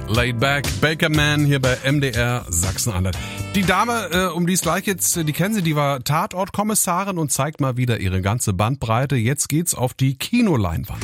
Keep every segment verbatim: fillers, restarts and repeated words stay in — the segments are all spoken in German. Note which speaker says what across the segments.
Speaker 1: Laid Back, Baker Man hier bei M D R Sachsen-Anhalt. Die Dame, äh, um die es gleich jetzt, die kennen Sie, die war Tatortkommissarin und zeigt mal wieder ihre ganze Bandbreite. Jetzt geht's auf die Kinoleinwand.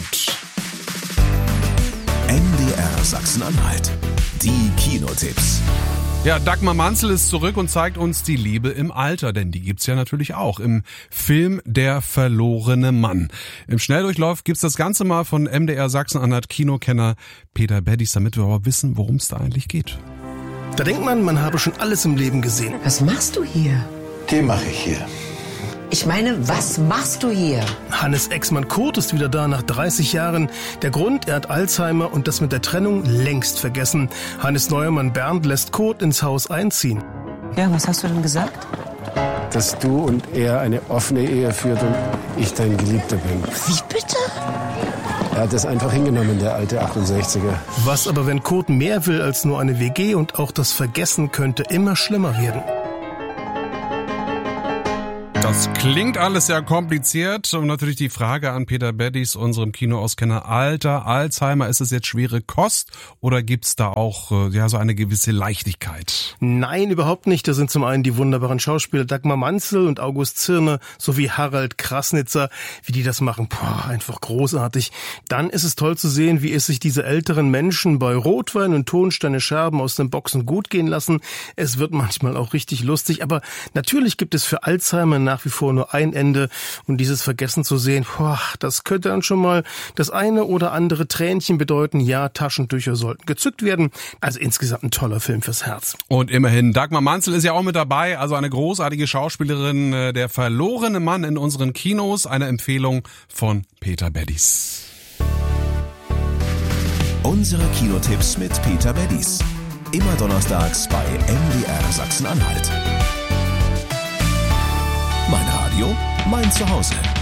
Speaker 2: M D R Sachsen-Anhalt. Die Kinotipps.
Speaker 1: Ja, Dagmar Manzel ist zurück und zeigt uns die Liebe im Alter, denn die gibt's ja natürlich auch im Film Der verlorene Mann. Im Schnelldurchlauf gibt's das Ganze mal von M D R Sachsen-Anhalt Kinokenner Peter Beddies, damit wir aber wissen, worum es da eigentlich geht.
Speaker 3: Da denkt man, man habe schon alles im Leben gesehen.
Speaker 4: Was machst du hier?
Speaker 5: Den mache ich hier.
Speaker 4: Ich meine, was machst du hier?
Speaker 3: Hannes Ex-Mann Kurt ist wieder da nach dreißig Jahren. Der Grund, er hat Alzheimer und das mit der Trennung längst vergessen. Hannes neuer Mann Bernd lässt Kurt ins Haus einziehen.
Speaker 4: Ja, was hast du denn gesagt?
Speaker 6: Dass du und er eine offene Ehe führt und ich dein Geliebter bin.
Speaker 4: Wie bitte?
Speaker 6: Er hat das einfach hingenommen, der alte achtundsechziger.
Speaker 3: Was aber, wenn Kurt mehr will als nur eine W G und auch das Vergessen könnte immer schlimmer werden?
Speaker 1: Das klingt alles sehr kompliziert und natürlich die Frage an Peter Beddies, unserem Kinoauskenner: Alter, Alzheimer, ist es jetzt schwere Kost oder gibt's da auch ja so eine gewisse Leichtigkeit?
Speaker 3: Nein, überhaupt nicht. Da sind zum einen die wunderbaren Schauspieler Dagmar Manzel und August Zirner sowie Harald Krasnitzer, wie die das machen. Boah, einfach großartig. Dann ist es toll zu sehen, wie es sich diese älteren Menschen bei Rotwein und Tonsteine Scherben aus den Boxen gut gehen lassen. Es wird manchmal auch richtig lustig, aber natürlich gibt es für Alzheimer nach wie vor nur ein Ende und dieses Vergessen zu sehen, boah, das könnte dann schon mal das eine oder andere Tränchen bedeuten. Ja, Taschentücher sollten gezückt werden. Also insgesamt ein toller Film fürs Herz.
Speaker 1: Und immerhin, Dagmar Manzel ist ja auch mit dabei, also eine großartige Schauspielerin. Der verlorene Mann in unseren Kinos, eine Empfehlung von Peter Beddies.
Speaker 2: Unsere Kinotipps mit Peter Beddies. Immer donnerstags bei M D R Sachsen-Anhalt. Mein Radio, mein Zuhause.